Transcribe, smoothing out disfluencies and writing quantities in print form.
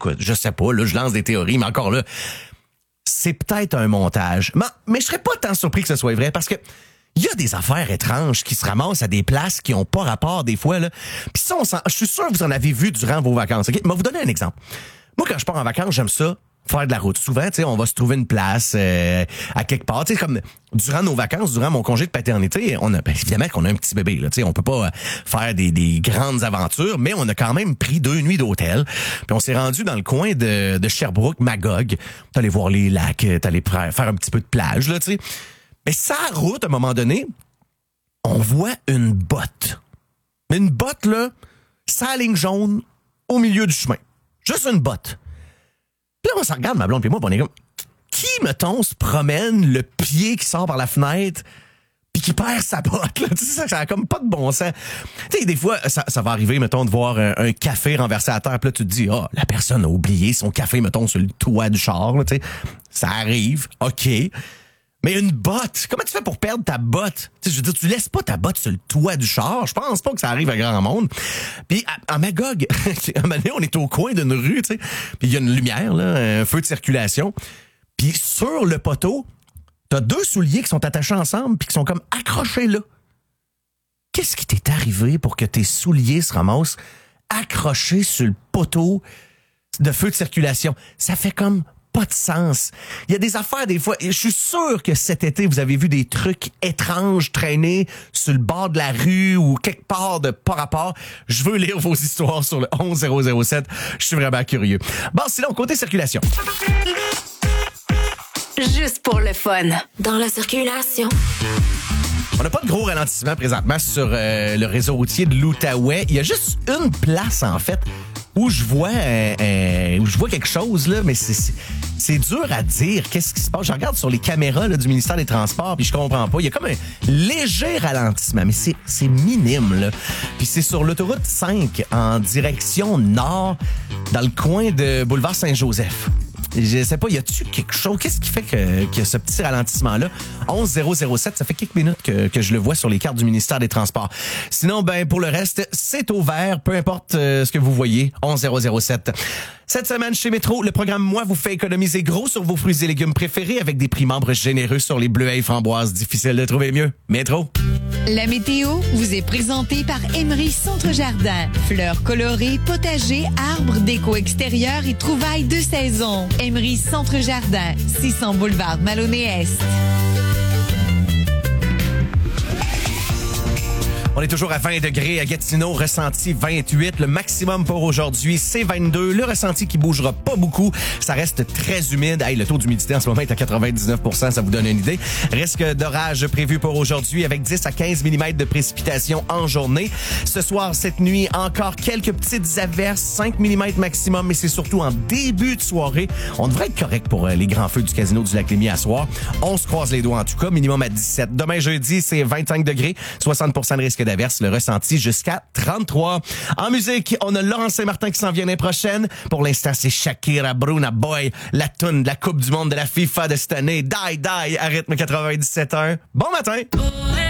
écoute, je sais pas, là, je lance des théories, mais encore là, c'est peut-être un montage. Mais je serais pas tant surpris que ce soit vrai parce que il y a des affaires étranges qui se ramassent à des places qui ont pas rapport des fois, là. Puis ça, je suis sûr que vous en avez vu durant vos vacances. OK? Je vais vous donner un exemple. Moi, quand je pars en vacances, j'aime ça. Faire de la route. Souvent, tu sais, on va se trouver une place à quelque part. Tu sais, comme durant nos vacances, durant mon congé de paternité, évidemment qu'on a un petit bébé. Là, tu sais, on peut pas faire des grandes aventures, mais on a quand même pris 2 nuits d'hôtel. Puis on s'est rendu dans le coin de Sherbrooke, Magog. T'es allé voir les lacs, t'es allé faire un petit peu de plage, là, tu sais. Mais sa route, à un moment donné, on voit une botte. Une botte, là, sa ligne jaune au milieu du chemin. Juste une botte. Puis là, on se regarde, ma blonde et moi, on est comme, qui, mettons, se promène le pied qui sort par la fenêtre puis qui perd sa botte, là? Tu sais, ça a comme pas de bon sens. Tu sais, des fois, ça va arriver, mettons, de voir un café renversé à terre, puis là, tu te dis, la personne a oublié son café, mettons, sur le toit du char, là, tu sais. Ça arrive, OK. Mais une botte, comment tu fais pour perdre ta botte? Tu sais, je veux dire, tu laisses pas ta botte sur le toit du char. Je pense pas que ça arrive à grand monde. Puis à Magog, à un moment donné, on est au coin d'une rue, tu sais. Puis il y a une lumière, là, un feu de circulation. Puis sur le poteau, t'as 2 souliers qui sont attachés ensemble puis qui sont comme accrochés là. Qu'est-ce qui t'est arrivé pour que tes souliers se ramassent accrochés sur le poteau de feu de circulation? Ça fait comme pas de sens. Il y a des affaires des fois, et je suis sûr que cet été, vous avez vu des trucs étranges traîner sur le bord de la rue ou quelque part de pas rapport. Je veux lire vos histoires sur le 11007. Je suis vraiment curieux. Bon, sinon, côté circulation. Juste pour le fun. Dans la circulation. On n'a pas de gros ralentissement présentement sur le réseau routier de l'Outaouais. Il y a juste une place, en fait, où je vois quelque chose, là, mais c'est dur à dire qu'est-ce qui se passe. Je regarde sur les caméras là, du ministère des Transports, puis je comprends pas. Il y a comme un léger ralentissement, mais c'est minime, là. Puis c'est sur l'autoroute 5 en direction nord, dans le coin de boulevard Saint-Joseph. Je sais pas, y a-tu quelque chose? Qu'est-ce qui fait qu'il y a ce petit ralentissement-là? 11007, ça fait quelques minutes que je le vois sur les cartes du ministère des Transports. Sinon, pour le reste, c'est au vert, peu importe ce que vous voyez. 11007. Cette semaine, chez Métro, le programme Moi vous fait économiser gros sur vos fruits et légumes préférés avec des prix membres généreux sur les bleuets et framboises. Difficile de trouver mieux. Métro. La météo vous est présentée par Emery Centre Jardin. Fleurs colorées, potagers, arbres, déco extérieur et trouvailles de saison. Emery Centre Jardin, 600 boulevard Maloney-Est. On est toujours à 20 degrés à Gatineau, ressenti 28. Le maximum pour aujourd'hui, c'est 22. Le ressenti qui bougera pas beaucoup. Ça reste très humide. Hey, le taux d'humidité en ce moment est à 99%, ça vous donne une idée. Risque d'orage prévu pour aujourd'hui avec 10 à 15 mm de précipitations en journée. Ce soir, cette nuit, encore quelques petites averses, 5 mm maximum, mais c'est surtout en début de soirée. On devrait être correct pour les grands feux du Casino du Lac-Lémy à soir. On se croise les doigts en tout cas, minimum à 17. Demain jeudi, c'est 25 degrés, 60% de risque d'averse, le ressenti jusqu'à 33. En musique, on a Laurent Saint-Martin qui s'en vient l'année prochaine. Pour l'instant, c'est Shakira, Bruna Boy, la toune de la Coupe du monde de la FIFA de cette année. Die, die, à rythme 97.1. Bon matin!